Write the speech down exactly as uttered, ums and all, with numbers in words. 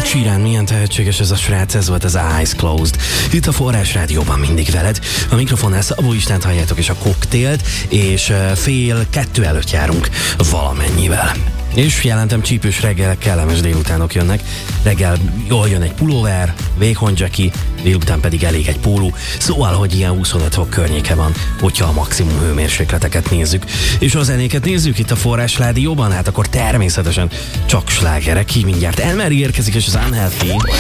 Sheeran, milyen tehetséges ez a srác, ez volt az Eyes Closed. Itt a Forrás Rádióban mindig veled. A mikrofonnál Szabó Istent halljátok, és a koktélt, és fél kettő előtt járunk valamennyivel. És jelentem, csípős reggelek, kellemes délutánok jönnek. Reggel jól jön egy pulóver, vékony dzseki, délután pedig elég egy póló. Szóval, hogy ilyen huszonöt fok környéke van, hogyha a maximum hőmérsékleteket nézzük. És a zenéket nézzük itt a Forrás Rádióban, hát akkor természetesen csak slágerek. Ki mindjárt Elmeri érkezik, és az Unhealthy.